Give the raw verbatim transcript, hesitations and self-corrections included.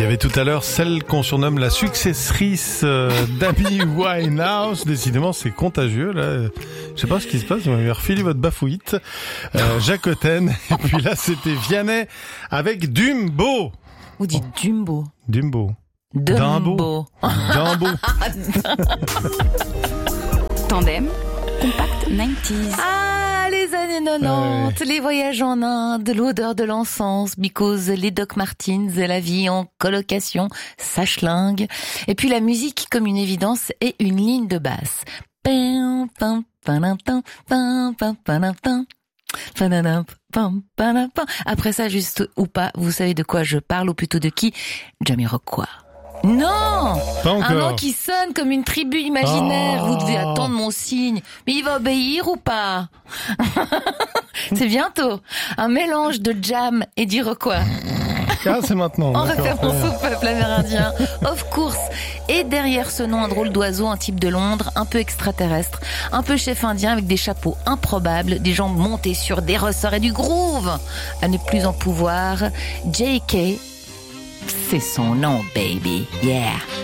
avait tout à l'heure celle qu'on surnomme la successrice euh, d'Amy Winehouse. Décidément, c'est contagieux, là. Je sais pas ce qui se passe, vous m'avez refilé votre bafouite. Euh, Jacoten. Et puis là, c'était Vianney avec Dumbo. Vous dites Dumbo. Dumbo. Dumbo. Dumbo. Tandem, compact quatre-vingt-dix. Ah, les années quatre-vingt-dix, ouais. Les voyages en Inde, l'odeur de l'encens, because les Doc Martens et la vie en colocation, ça schlingue. Et puis la musique comme une évidence et une ligne de basse. Après ça, juste ou pas, vous savez de quoi je parle, ou plutôt de qui? Jamiroquai. Non, pas encore. Un nom qui sonne comme une tribu imaginaire. Oh. Vous devez attendre mon signe. Mais il va obéir ou pas? C'est bientôt. Un mélange de Jam et d'Iroquois. Ah, c'est maintenant. En référence au peuple amérindien. Of course. Et derrière ce nom, un drôle d'oiseau, un type de Londres, un peu extraterrestre, un peu chef indien avec des chapeaux improbables, des jambes montées sur des ressorts et du groove. À ne plus en pouvoir, J K, c'est son nom, baby. Yeah.